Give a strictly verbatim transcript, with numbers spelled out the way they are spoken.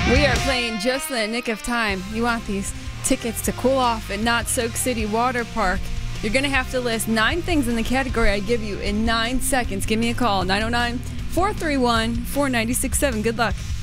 We are playing just in the nick of time. You want these tickets to cool off at Not Soak City Water Park. You're going to have to list nine things in the category I give you in nine seconds. Give me a call, nine oh nine, four three one, four nine six seven. Good luck.